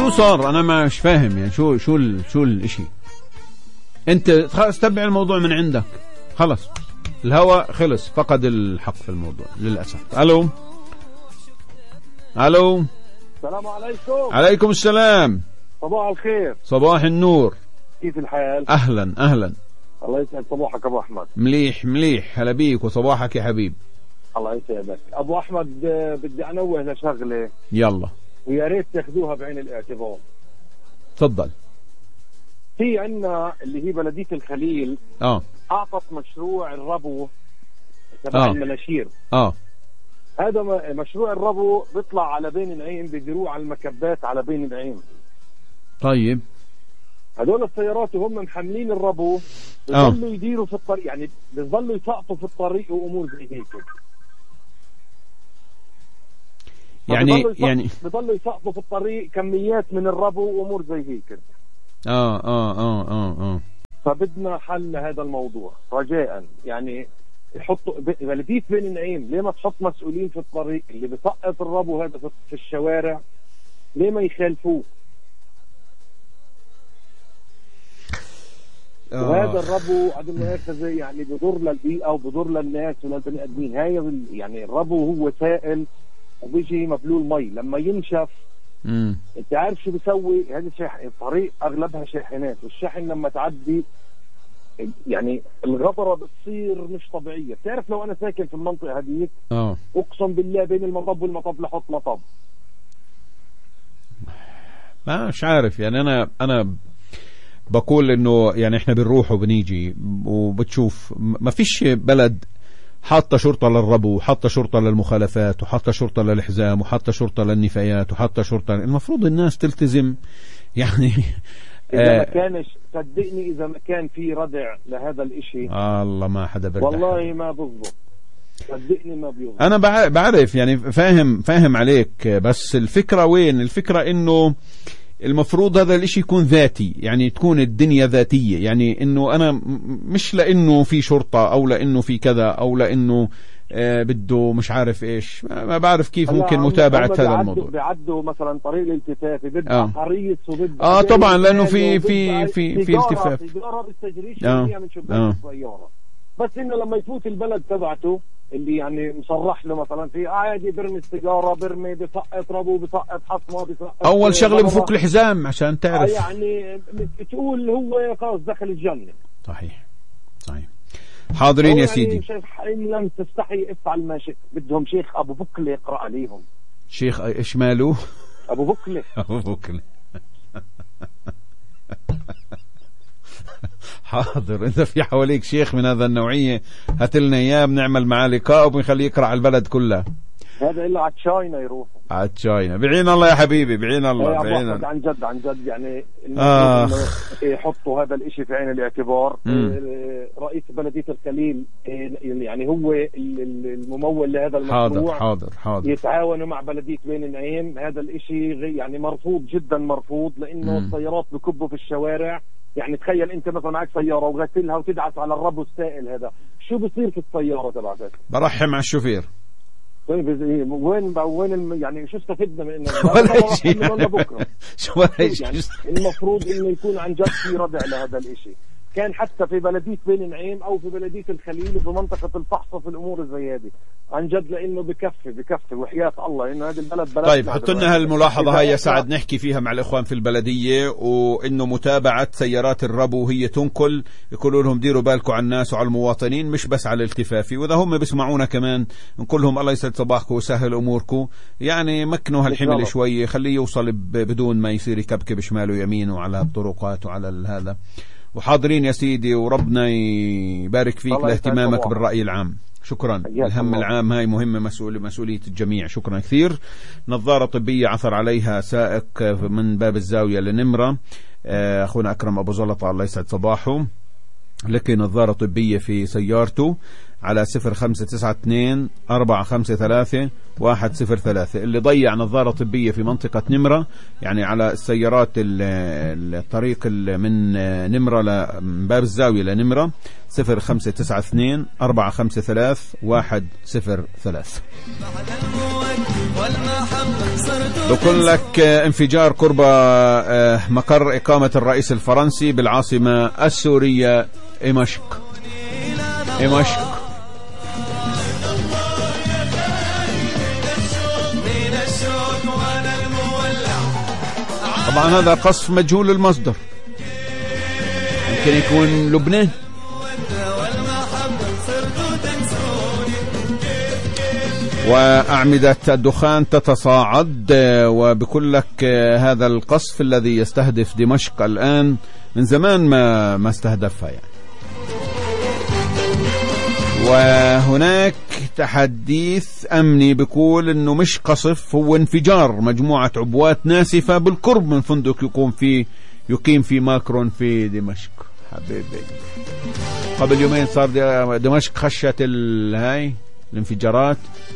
شو صار؟ انا مش فاهم يعني شو الاشي. انت خلص تبع الموضوع من عندك، خلص الهواء خلص، فقد الحق في الموضوع للأسف. الو السلام عليكم. عليكم السلام. صباح الخير. صباح النور. كيف الحال؟ اهلا. الله يسعد صباحك ابو احمد. مليح هلا بيك وصباحك يا حبيب. الله يسعدك ابو احمد. بدي انوه لشغله، يلا ويا ريت تاخذوها بعين الاعتبار. تفضل. في عندنا اللي هي بلديه الخليل اعطت مشروع الربو تبع المناشير. هذا مشروع الربو بيطلع على بين العين، بيديروه على المكبات على بين العين. طيب هذول السيارات وهم محملين الربو بيضلوا يديروا في الطريق، يعني بيضلوا يسقطوا في الطريق وامور زي هيك. يعني بيضلوا يسقطوا في الطريق كميات من الربو وامور زي هيك. فبدنا حل لهذا الموضوع رجاء، يعني يحطوا بلدية بين النعيم. ليه ما تحط مسؤولين في الطريق اللي بسقط الربو هذا في الشوارع؟ ليه ما يخالفوه؟ وهذا الربو عدم المؤاخذة يعني بضر للبيئة وبضر للناس وللبني ادمين. هاي يعني الربو هو سائل وبيجي مبلول مي، لما ينشف انت عارف شو بيسوي؟ هذا الطريق اغلبها شاحنات، والشاحن لما تعدي يعني الغبرة بتصير مش طبيعية. بتعرف لو انا ساكن في المنطقة هذيك اقسم بالله بين المطب والمطب لحط مطب. مش عارف يعني انا بقول انه يعني احنا بنروح وبنيجي وبتشوف ما فيش بلد حاطة شرطة للربو وحاطة شرطة للمخالفات وحاطة شرطة للحزام وحاطة شرطة للنفايات وحاطة شرطة. المفروض الناس تلتزم يعني. إذا ما كانش صدقني، إذا ما كان في ردع لهذا الإشي الله ما حدا برجع، والله ما بضبط. صدقني ما بيضبط. أنا بعرف يعني فاهم عليك، بس الفكرة وين؟ الفكرة إنه المفروض هذا الاشي يكون ذاتي، يعني تكون الدنيا ذاتية، يعني انه انا مش لانه في شرطة او لانه في كذا او لانه بده مش عارف ايش، ما بعرف كيف ممكن متابعة هذا الموضوع. بيعدوا مثلا طريق الالتفاف بده حريص وبده طبعا لانه في التفاف سيجارة بالتجريش من شباك السيارة. بس انه لما يفوت البلد تبعته اللي يعني مصرح له مثلا في عادي برمي السيجاره، برمي بسقط ربو، بسقط حصمه، بسقط اول شغله بفك الحزام عشان تعرف يعني تقول هو خلاص دخل الجنه. صحيح حاضرين يا سيدي. يعني شيخ إن لم تستحي افعل ما شئت. بدهم شيخ ابو بكله يقرا عليهم. شيخ ايش ماله؟ ابو بكله حاضر. إذا في حواليك شيخ من هذا النوعية هات لنا إياه، بنعمل معاه لقاء وبنخليه يقرأ على البلد كلها. هذا إلا على تشاينا يروح على تشاينا. بعين الله يا حبيبي، بعين الله. عن جد يعني يحطوا هذا الإشي في عين الاعتبار. رئيس بلدية الخليل يعني هو الممول لهذا المشروع. حاضر يتعاونوا مع بلدية بين النعيم. هذا الإشي يعني مرفوض جدا، مرفوض، لأنه السيارات بكبوا في الشوارع. يعني تخيل انت مثلا معك سياره وغسلها وتدعس على الربو السائل هذا، شو بصير في السياره تبعتك؟ برحم على الشوفير. وين يعني شو استفدنا من انه ولا شيء يعني المفروض انه يكون عن جد في ردع لهذا الاشي. كان حتى في بلدية بين النعيم او في بلدية الخليل وفي منطقة الفحص في الامور زي هذه عن جد، لانه بكفي وحياة الله انه هذه البلد بلد. طيب حط لنا هالملاحظة هاي يا سعد نحكي فيها مع الاخوان في البلدية، وانه متابعة سيارات الربو هي تنقل، يقولوا لهم ديروا بالكم على الناس وعلى المواطنين مش بس على الالتفافي. واذا هم بيسمعونا كمان نقول لهم الله يسعد صباحكم وسهل اموركم، يعني مكنوا هالحمل شوية، خليه يوصل بدون ما يصير يكبكب شماله ويمينه على الطرقات وعلى هذا. وحاضرين يا سيدي، وربنا يبارك فيك لاهتمامك بالرأي العام. شكرا. الهم العام هاي مهمة، مسؤولية الجميع. شكرا كثير. نظارة طبية عثر عليها سائق من باب الزاوية لنمرة، أخونا أكرم أبو زلطة الله يسعد صباحه، لكن نظارة طبية في سيارته. على 0592-453-103. اللي ضيع نظارة طبية في منطقة نمرة، يعني على السيارات الطريق من نمرة باب الزاوية لنمرة، 0592-453-103. بقول لك انفجار قرب مقر إقامة الرئيس الفرنسي بالعاصمة السورية دمشق. طبعا هذا قصف مجهول المصدر، يمكن يكون لبنان. وأعمدة الدخان تتصاعد، وبقول لك هذا القصف الذي يستهدف دمشق الآن من زمان ما استهدفها يعني. وهناك تحديث أمني بيقول إنه مش قصف، هو انفجار مجموعة عبوات ناسفة بالقرب من فندق يقيم في ماكرون في دمشق. حبيبي قبل يومين صار دمشق خشت هاي الانفجارات.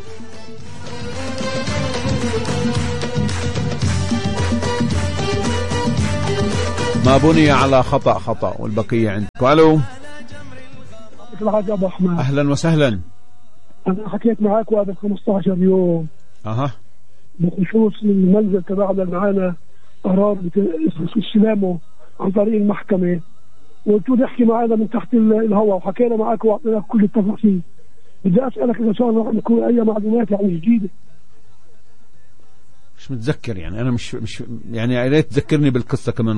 ما بني على خطأ والبقية عندكم. ألو الحاج أبو أحمد، أهلا وسهلا. أنا حكيت معك وقبل 15 يوم بخصوص المنزل تبعنا اللي معانا قرار استلامه عن طريق المحكمة، وقلت له احكي معنا من تحت الهواء، وحكينا معك وأعطيناك كل التفاصيل. بدي أسألك إذا صار عندكم أي معلومات يعني جديدة. مش متذكر يعني، أنا مش يعني يا ريت تذكرني بالقصة كمان.